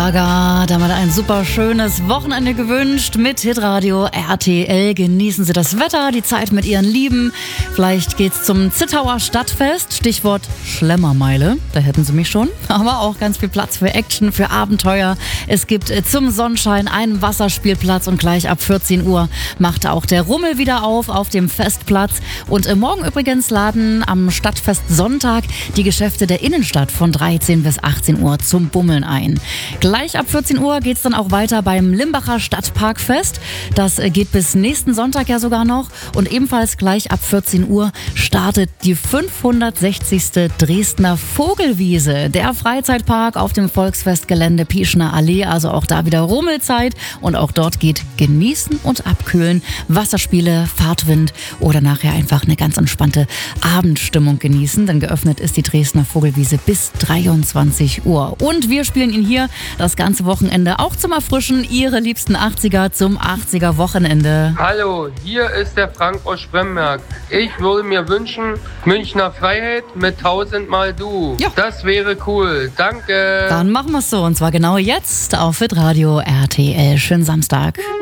Gaga, damit ein super schönes Wochenende gewünscht mit Hitradio RTL. Genießen Sie das Wetter, die Zeit mit Ihren Lieben. Vielleicht geht's zum Zittauer Stadtfest, Stichwort Schlemmermeile, da hätten Sie mich schon. Aber auch ganz viel Platz für Action, für Abenteuer. Es gibt zum Sonnenschein einen Wasserspielplatz und gleich ab 14 Uhr macht auch der Rummel wieder auf dem Festplatz. Und morgen übrigens laden am Stadtfest Sonntag die Geschäfte der Innenstadt von 13 bis 18 Uhr zum Bummeln ein. Gleich ab 14 Uhr geht's dann auch weiter beim Limbacher Stadtparkfest. Das geht bis nächsten Sonntag ja sogar noch. Und ebenfalls gleich ab 14 Uhr startet die 560. Dresdner Vogelwiese. Der Freizeitpark auf dem Volksfestgelände Pieschner Allee. Also auch da wieder Rummelzeit. Und auch dort geht Genießen und Abkühlen, Wasserspiele, Fahrtwind oder nachher einfach eine ganz entspannte Abendstimmung genießen. Denn geöffnet ist die Dresdner Vogelwiese bis 23 Uhr. Und wir spielen Ihnen hier das ganze Wochenende auch zum Erfrischen Ihre liebsten 80er zum 80er Wochenende. Hallo, hier ist der Frank aus Spremberg. Ich würde mir wünschen, Münchner Freiheit mit 1000-mal Du. Ja. Das wäre cool. Danke. Dann machen wir es so. Und zwar genau jetzt auf Hitradio RTL. Schönen Samstag.